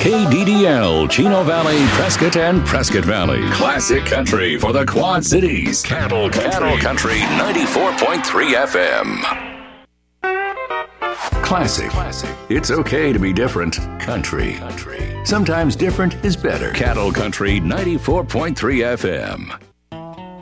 KDDL, Chino Valley, Prescott, and Prescott Valley. Classic country for the Quad Cities. Cattle Country 94.3 FM. Classic. It's okay to be different. Country. Sometimes different is better. Cattle Country 94.3 FM.